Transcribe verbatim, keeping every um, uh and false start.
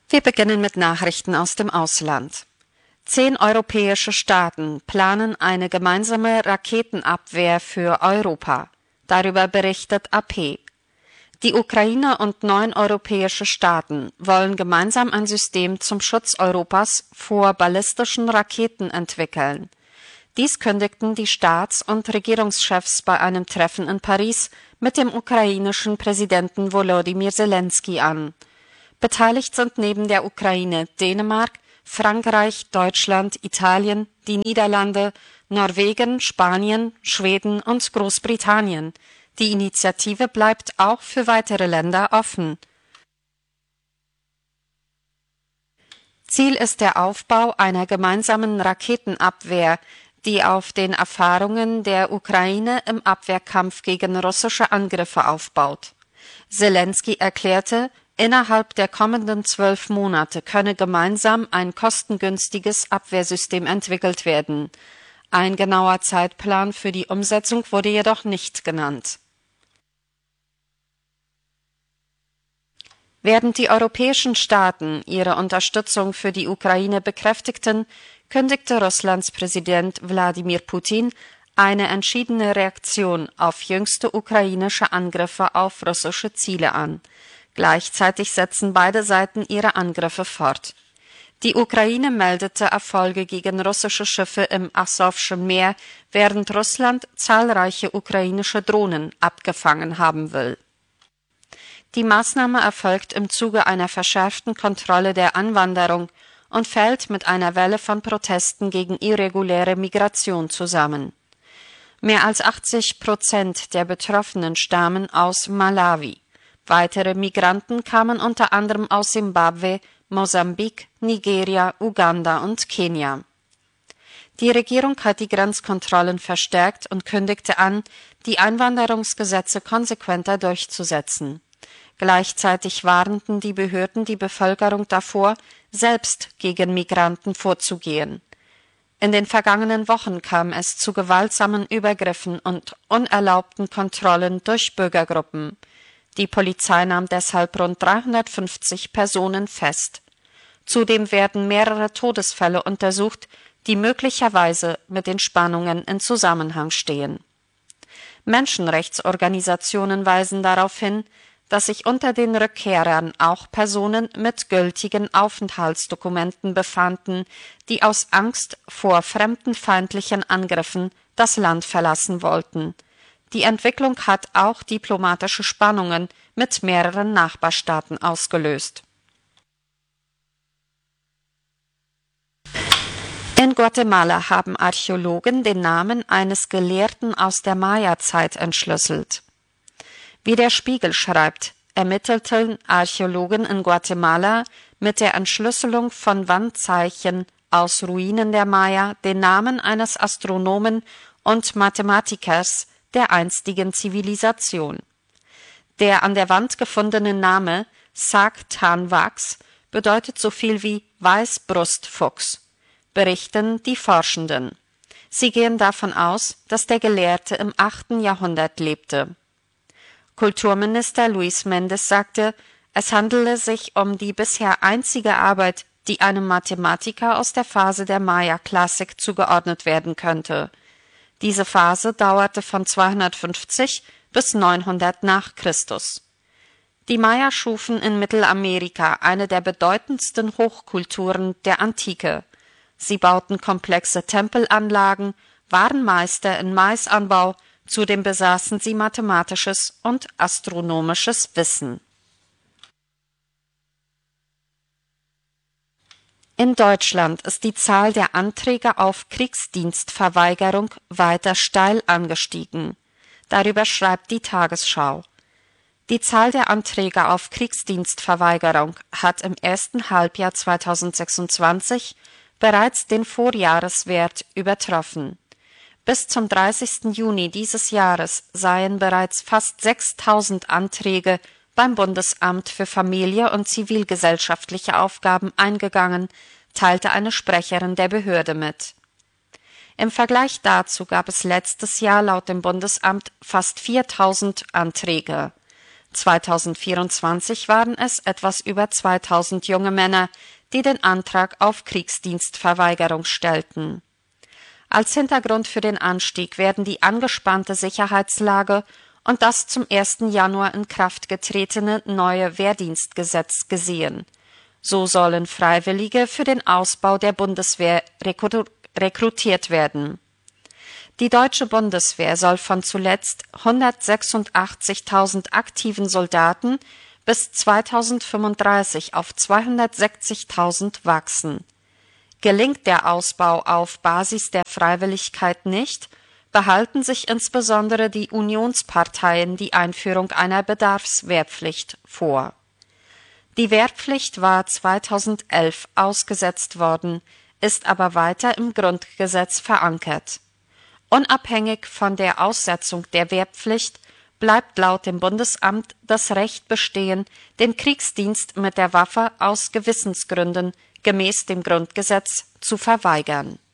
Wir beginnen mit Nachrichten aus dem Ausland. Zehn europäische Staaten planen eine gemeinsame Raketenabwehr für Europa. Darüber berichtet A P. Die Ukraine und neun europäische Staaten wollen gemeinsam ein System zum Schutz Europas vor ballistischen Raketen entwickeln. Dies kündigten die Staats- und Regierungschefs bei einem Treffen in Paris mit dem ukrainischen Präsidenten Volodymyr Zelensky an. Beteiligt sind neben der Ukraine Dänemark, Frankreich, Deutschland, Italien, die Niederlande, Norwegen, Spanien, Schweden und Großbritannien. Die Initiative bleibt auch für weitere Länder offen. Ziel ist der Aufbau einer gemeinsamen Raketenabwehr, die auf den Erfahrungen der Ukraine im Abwehrkampf gegen russische Angriffe aufbaut. Zelensky erklärte, innerhalb der kommenden zwölf Monate könne gemeinsam ein kostengünstiges Abwehrsystem entwickelt werden. Ein genauer Zeitplan für die Umsetzung wurde jedoch nicht genannt. Während die europäischen Staaten ihre Unterstützung für die Ukraine bekräftigten, kündigte Russlands Präsident Wladimir Putin eine entschiedene Reaktion auf jüngste ukrainische Angriffe auf russische Ziele an. Gleichzeitig setzen beide Seiten ihre Angriffe fort. Die Ukraine meldete Erfolge gegen russische Schiffe im Asowschen Meer, während Russland zahlreiche ukrainische Drohnen abgefangen haben will. Die Maßnahme erfolgt im Zuge einer verschärften Kontrolle der Anwanderung und fällt mit einer Welle von Protesten gegen irreguläre Migration zusammen. Mehr als achtzig Prozent der Betroffenen stammen aus Malawi. Weitere Migranten kamen unter anderem aus Simbabwe, Mosambik, Nigeria, Uganda und Kenia. Die Regierung hat die Grenzkontrollen verstärkt und kündigte an, die Einwanderungsgesetze konsequenter durchzusetzen. Gleichzeitig warnten die Behörden die Bevölkerung davor, selbst gegen Migranten vorzugehen. In den vergangenen Wochen kam es zu gewaltsamen Übergriffen und unerlaubten Kontrollen durch Bürgergruppen. Die Polizei nahm deshalb rund dreihundertfünfzig Personen fest. Zudem werden mehrere Todesfälle untersucht, die möglicherweise mit den Spannungen in Zusammenhang stehen. Menschenrechtsorganisationen weisen darauf hin, dass sich unter den Rückkehrern auch Personen mit gültigen Aufenthaltsdokumenten befanden, die aus Angst vor fremdenfeindlichen Angriffen das Land verlassen wollten. Die Entwicklung hat auch diplomatische Spannungen mit mehreren Nachbarstaaten ausgelöst. In Guatemala haben Archäologen den Namen eines Gelehrten aus der Maya-Zeit entschlüsselt. Wie der Spiegel schreibt, ermittelten Archäologen in Guatemala mit der Entschlüsselung von Wandzeichen aus Ruinen der Maya den Namen eines Astronomen und Mathematikers der einstigen Zivilisation. Der an der Wand gefundene Name Sac-Tan-Wax bedeutet so viel wie Weißbrustfuchs, berichten die Forschenden. Sie gehen davon aus, dass der Gelehrte im achten Jahrhundert lebte. Kulturminister Luis Mendes sagte, es handele sich um die bisher einzige Arbeit, die einem Mathematiker aus der Phase der Maya-Klassik zugeordnet werden könnte. Diese Phase dauerte von zweihundertfünfzig bis neunhundert nach Christus. Die Maya schufen in Mittelamerika eine der bedeutendsten Hochkulturen der Antike. Sie bauten komplexe Tempelanlagen, waren Meister in Maisanbau, zudem besaßen sie mathematisches und astronomisches Wissen. In Deutschland ist die Zahl der Anträge auf Kriegsdienstverweigerung weiter steil angestiegen. Darüber schreibt die Tagesschau. Die Zahl der Anträge auf Kriegsdienstverweigerung hat im ersten Halbjahr zweitausendsechsundzwanzig bereits den Vorjahreswert übertroffen. Bis zum dreißigsten Juni dieses Jahres seien bereits fast sechstausend Anträge beim Bundesamt für Familie und zivilgesellschaftliche Aufgaben eingegangen, teilte eine Sprecherin der Behörde mit. Im Vergleich dazu gab es letztes Jahr laut dem Bundesamt fast viertausend Anträge. zweitausendvierundzwanzig waren es etwas über zweitausend junge Männer, die den Antrag auf Kriegsdienstverweigerung stellten. Als Hintergrund für den Anstieg werden die angespannte Sicherheitslage und das zum ersten Januar in Kraft getretene neue Wehrdienstgesetz gesehen. So sollen Freiwillige für den Ausbau der Bundeswehr rekrutiert werden. Die deutsche Bundeswehr soll von zuletzt hundertsechsundachtzigtausend aktiven Soldaten bis zweitausendfünfunddreißig auf zweihundertsechzigtausend wachsen. Gelingt der Ausbau auf Basis der Freiwilligkeit nicht, behalten sich insbesondere die Unionsparteien die Einführung einer Bedarfswehrpflicht vor. Die Wehrpflicht war zweitausendelf ausgesetzt worden, ist aber weiter im Grundgesetz verankert. Unabhängig von der Aussetzung der Wehrpflicht bleibt laut dem Bundesamt das Recht bestehen, den Kriegsdienst mit der Waffe aus Gewissensgründen gemäß dem Grundgesetz zu verweigern.